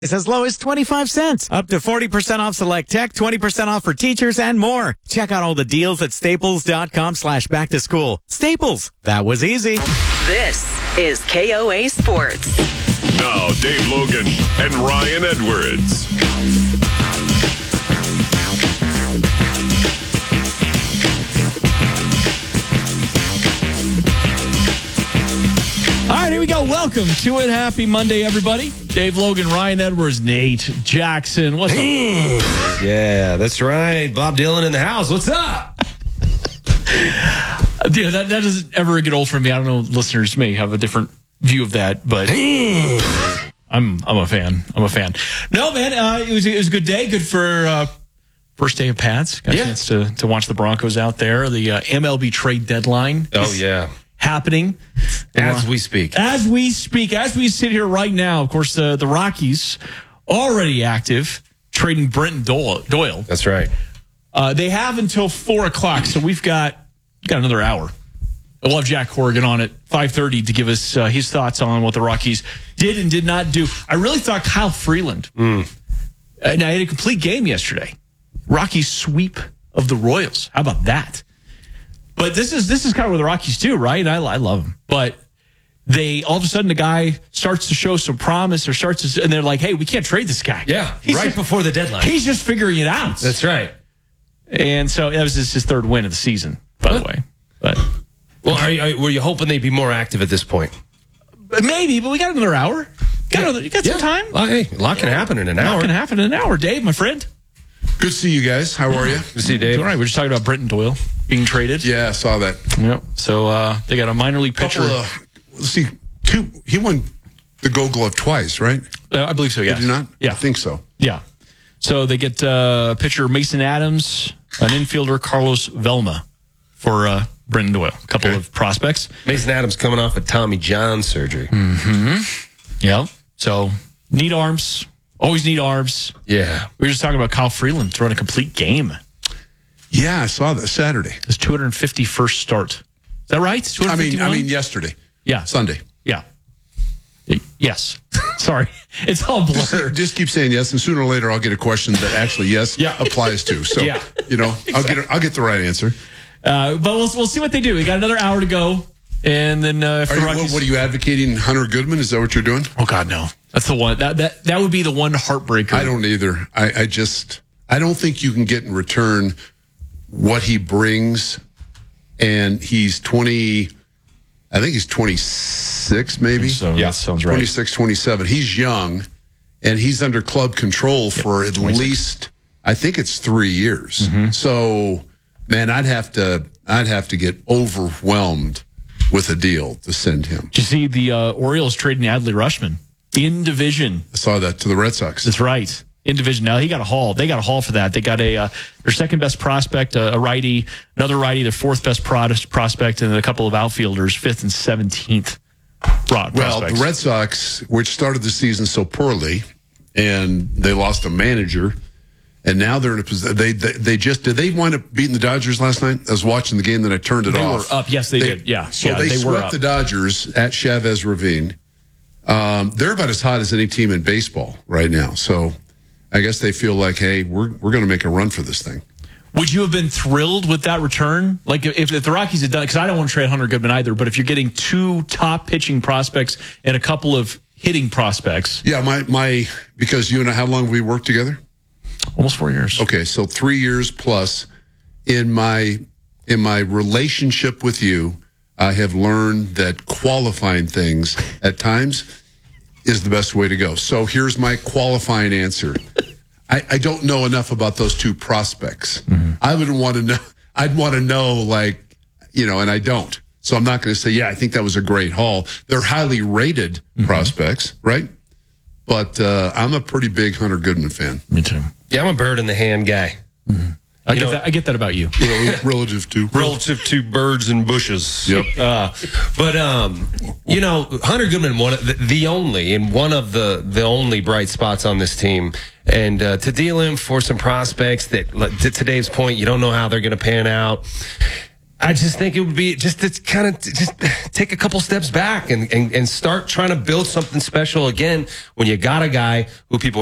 It's as low as 25 cents. Up to 40% off select tech, 20% off for teachers, and more. Check out all the deals at staples.com/back to school. Staples. That was easy. This is KOA Sports. Now, Dave Logan and Ryan Edwards. All right, here we go. Welcome to it. Happy Monday, everybody. Dave Logan, Ryan Edwards, Nate Jackson. What's up? Yeah, that's right. Bob Dylan in the house. What's up? Yeah, that doesn't ever get old for me. I don't know. Listeners may have a different view of that, but I'm a fan. I'm a fan. No, man, it was a good day. Good for first day of pads. Got a chance to watch the Broncos out there. The MLB trade deadline. Oh, yeah. Happening As we speak. As we sit here right now. Of course, the Rockies already active, trading Brenton Doyle. That's right. They have until 4 o'clock, so we've got another hour. We'll have Jack Corrigan on at 5:30 to give us his thoughts on what the Rockies did and did not do. I really thought Kyle Freeland. Now, he had a complete game yesterday. Rockies sweep of the Royals. How about that? But this is kind of what the Rockies do, right? I love them. But they all of a sudden the guy starts to show some promise and they're like, hey, we can't trade this guy. Yeah, before the deadline. He's just figuring it out. That's right. And so that was his third win of the season, by the way. But were you hoping they'd be more active at this point? Maybe, but we got another hour. You got some time. Well, hey, a lot can happen in an hour. Dave, my friend. Good to see you guys. How are you? Good to see you, Dave. All right, we're just talking about Brenton Doyle being traded. Yeah, I saw that. Yep. So they got a minor league pitcher. He won the Gold Glove twice, right? I believe so, yes. Did he not? Yeah. I think so. Yeah. So they get pitcher Mason Adams, an infielder Carlos Velma for Brenton Doyle. A couple of prospects. Mason Adams coming off of Tommy John surgery. Yeah. So need arms. Always need arms. Yeah. We were just talking about Kyle Freeland throwing a complete game. Yeah, I saw that Saturday. His 251st start. Is that right? I mean yesterday. Yeah. Sunday. Yeah. Yes. Sorry. It's all blurred. Just keep saying yes, and sooner or later I'll get a question that actually applies to. So Exactly. I'll get the right answer. But we'll see what they do. We got another hour to go. And then what are you advocating, Hunter Goodman? Is that what you're doing? Oh God, no. That's the one. That would be the one heartbreaker. I don't either. I don't think you can get in return what he brings. And he's 20. I think he's 26, maybe. So yeah, sounds right. 26, 27. He's young, and he's under club control for at 26. Least, I think it's 3 years. So, man, I'd have to get overwhelmed with a deal to send him. Did you see the Orioles trading Adley Rutschman in division? I saw that to the Red Sox. That's right. In division. Now, he got a haul. They got a haul for that. They got their second best prospect, a righty, another righty, their fourth best prospect, and a couple of outfielders, 5th and 17th prospects. Well, the Red Sox, which started the season so poorly, and they lost a manager, and now they're in a position. Did they wind up beating the Dodgers last night? I was watching the game, then I turned it off. They were up. Yes, they did. Yeah. So they swept the Dodgers at Chavez Ravine. They're about as hot as any team in baseball right now. So I guess they feel like, hey, we're going to make a run for this thing. Would you have been thrilled with that return? Like if the Rockies had done it, because I don't want to trade Hunter Goodman either, but if you're getting 2 top pitching prospects and a couple of hitting prospects. Yeah, because you and I, how long have we worked together? Almost 4 years. Okay, so 3 years plus. In my relationship with you, I have learned that qualifying things at times is the best way to go. So here's my qualifying answer. I don't know enough about those 2 prospects. I would want to know. I'd want to know, and I don't. So I'm not going to say, I think that was a great haul. They're highly rated prospects, right? But I'm a pretty big Hunter Goodman fan. Me too. Yeah, I'm a bird in the hand guy. I get that about you. Relative to birds and bushes. Yep. But Hunter Goodman, one of the only bright spots on this team, and to deal him for some prospects that, to Dave's point, you don't know how they're going to pan out. I just think it would be just to kind of just take a couple steps back and start trying to build something special again when you got a guy who people